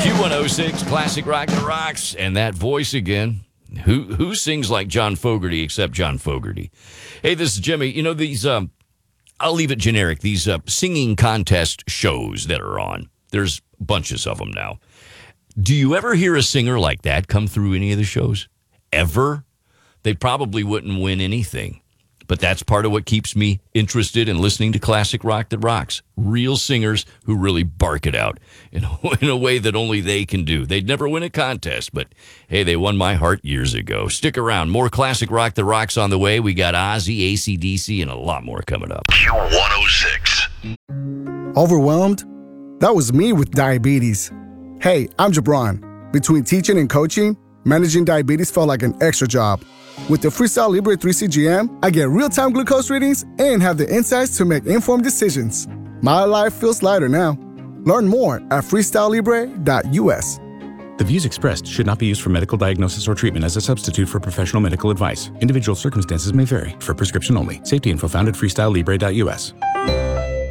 Q106, Classic Rock that Rocks, and that voice again. Who sings like John Fogerty except John Fogerty? Hey, this is Jimmy. You know, these, I'll leave it generic, these singing contest shows that are on. There's bunches of them now. Do you ever hear a singer like that come through any of the shows? Ever? They probably wouldn't win anything. But that's part of what keeps me interested in listening to Classic Rock that Rocks. Real singers who really bark it out in a way that only they can do. They'd never win a contest, but hey, they won my heart years ago. Stick around. More Classic Rock that Rocks on the way. We got Ozzy, AC/DC, and a lot more coming up. Q106. Overwhelmed? That was me with diabetes. Hey, I'm Jabron. Between teaching and coaching, managing diabetes felt like an extra job. With the Freestyle Libre 3 CGM, I get real-time glucose readings and have the insights to make informed decisions. My life feels lighter now. Learn more at freestylelibre.us. The views expressed should not be used for medical diagnosis or treatment as a substitute for professional medical advice. Individual circumstances may vary. For prescription only. Safety info found at freestylelibre.us.